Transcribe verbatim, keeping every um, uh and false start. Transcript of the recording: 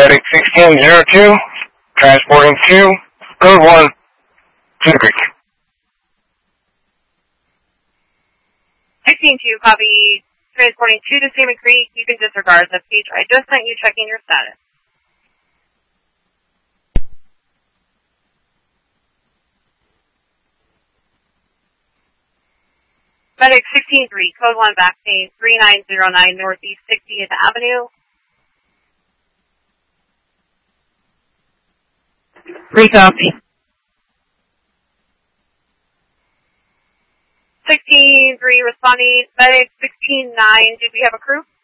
Medic sixteen zero two, transporting two, code one, to the creek. sixteen two, copy. Transporting two to Salmon Creek. You can disregard the page I just sent you checking your status. Medic sixteen three, code one, backstage three nine zero nine Northeast sixtieth Avenue. Three copy. sixteen three responding. Medic sixteen nine, do we have a crew?